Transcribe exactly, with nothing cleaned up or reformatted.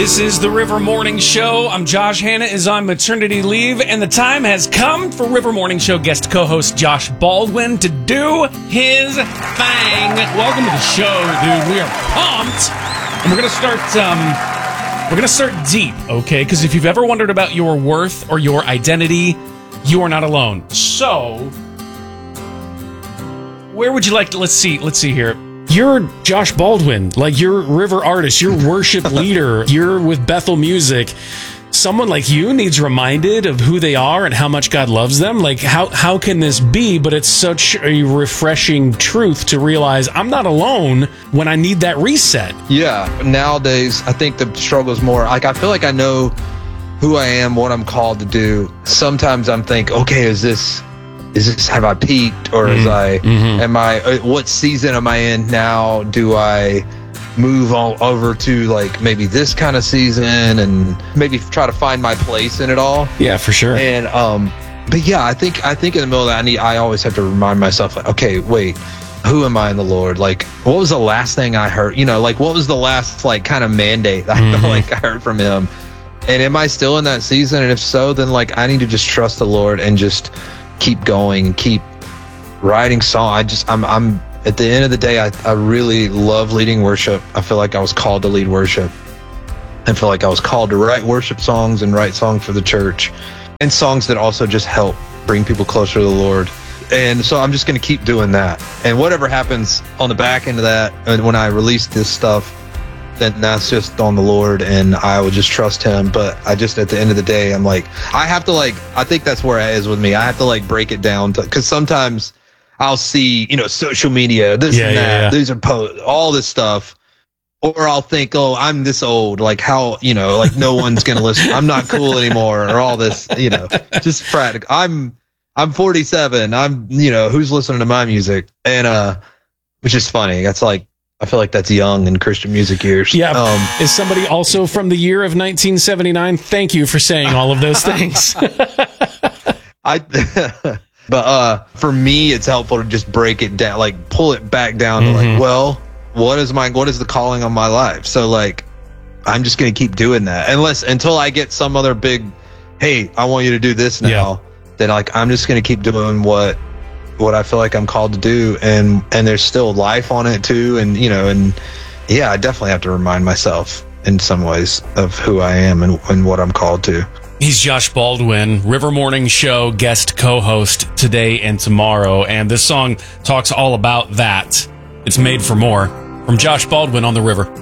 This is the River Morning Show. I'm Josh. Hannah is on maternity leave, and the time has come for River Morning Show guest co-host Josh Baldwin to do his thing. Welcome to the show, dude. We are pumped, and we're gonna start. Um, we're gonna start deep, okay? Because if you've ever wondered about your worth or your identity, you are not alone. So, where would you like to? Let's see. Let's see here. You're Josh Baldwin, like you're river artist, you're worship leader, you're with Bethel Music. Someone like you needs reminded of who they are and how much God loves them. Like, how how can this be? But it's such a refreshing truth to realize I'm not alone when I need that reset. Yeah, nowadays, I think the struggle is more, like, I feel like I know who I am, what I'm called to do. Sometimes I'm thinking, okay, is this... Is this, have I peaked, or is I, mm-hmm. am I, what season am I in now? Do I move on over to like maybe this kind of season and maybe try to find my place in it all? Yeah, for sure. And, um, but yeah, I think, I think in the middle of that, I need, I always have to remind myself, like, okay, wait, who am I in the Lord? Like, what was the last thing I heard? You know, like, what was the last, like, kind of mandate I mm-hmm. felt like I heard from him? And am I still in that season? And if so, then like, I need to just trust the Lord and just keep going and keep writing song. I just, I'm, I'm at the end of the day, I, I really love leading worship. I feel like I was called to lead worship. I feel like I was called to write worship songs and write songs for the church and songs that also just help bring people closer to the Lord. And so I'm just going to keep doing that. And whatever happens on the back end of that, and when I release this stuff, then that's just on the Lord, and I would just trust him. But I just, at the end of the day, I'm like, I have to like, I think that's where it is with me. I have to like break it down to, because sometimes I'll see, you know, social media, this yeah, and that, yeah, yeah. these are posts, all this stuff. Or I'll think, oh, I'm this old, like how, you know, like no one's going to listen. I'm not cool anymore, or all this, you know, just practical. I'm, I'm forty-seven. I'm, you know, who's listening to my music? And, uh, which is funny. That's like, I feel like that's young in Christian music years. Yeah. Um, Is somebody also from the year of nineteen seventy-nine? Thank you for saying all of those things. I, but uh, for me, it's helpful to just break it down, like pull it back down mm-hmm. to like, well, what is my, what is the calling on my life? So like, I'm just going to keep doing that unless, until I get some other big, hey, I want you to do this now. Yeah. Then like, I'm just going to keep doing what, what I feel like I'm called to do, and and there's still life on it too, and you know, and yeah, I definitely have to remind myself in some ways of who I am and, and what I'm called to. He's Josh Baldwin, River Morning Show guest co-host today and tomorrow, and this song talks all about that. It's Made for More from Josh Baldwin on the River.